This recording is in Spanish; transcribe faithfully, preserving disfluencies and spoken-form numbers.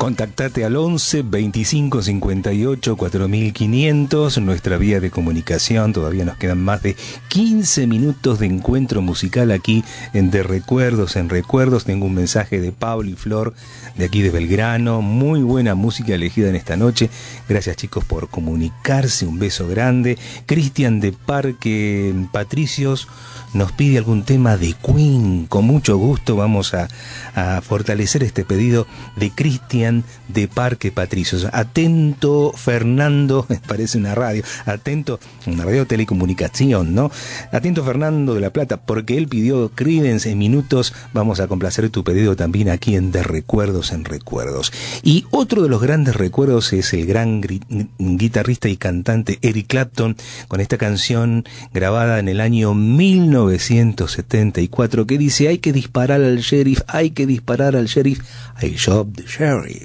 Contactate al once veinticinco cincuenta y ocho cuatro mil quinientos, nuestra vía de comunicación. Todavía nos quedan más de quince minutos de encuentro musical aquí en De Recuerdos en Recuerdos. Tengo un mensaje de Pablo y Flor de aquí de Belgrano. Muy buena música elegida en esta noche. Gracias, chicos, por comunicarse. Un beso grande. Cristian de Parque Patricios nos pide algún tema de Queen. Con mucho gusto vamos a, a fortalecer este pedido de Cristian de Parque Patricios. Atento, Fernando, parece una radio, atento, una radio telecomunicación, ¿no? Atento, Fernando de La Plata, porque él pidió Creedence en minutos. Vamos a complacer tu pedido también aquí en De Recuerdos en Recuerdos. Y otro de los grandes recuerdos es el gran guitarrista y cantante Eric Clapton, con esta canción grabada en el año mil novecientos setenta y cuatro, que dice: hay que disparar al sheriff, hay que disparar al sheriff, I shot the sheriff.